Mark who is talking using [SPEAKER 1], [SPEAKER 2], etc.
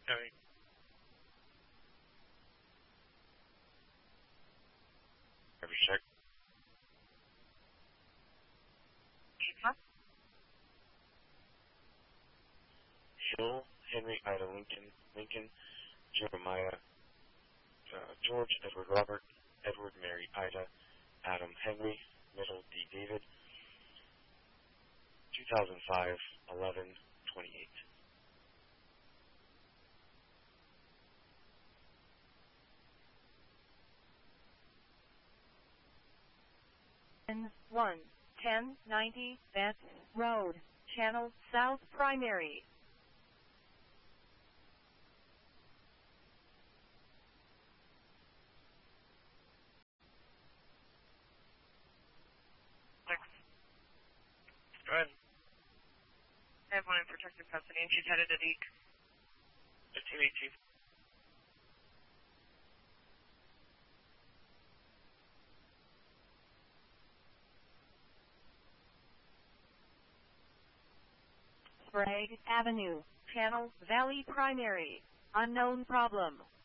[SPEAKER 1] Alright. Every check. Hill, Henry, Ida, Lincoln, Jeremiah, George, Edward, Robert, Edward, Mary, Ida, Adam, Henry, Middle, D, David, 2005, 11, 28.
[SPEAKER 2] 1090 Betts Road, Channel South Primary.
[SPEAKER 1] Go ahead.
[SPEAKER 3] I have one in protective custody, and she's headed to Deke.
[SPEAKER 1] 1518.
[SPEAKER 2] Sprague Avenue, Channel Valley Primary. Unknown problem.